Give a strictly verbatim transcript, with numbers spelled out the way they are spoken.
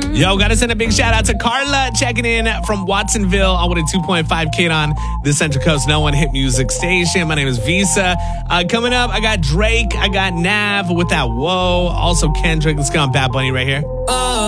Yo, gotta send a big shout out to Carla checking in from Watsonville on with a two point five kid on the Central Coast No One Hit Music Station. My name is Visa. Uh, coming up, I got Drake, I got Nav with that Whoa. Also Kendrick. Let's go on Bad Bunny right here. Oh.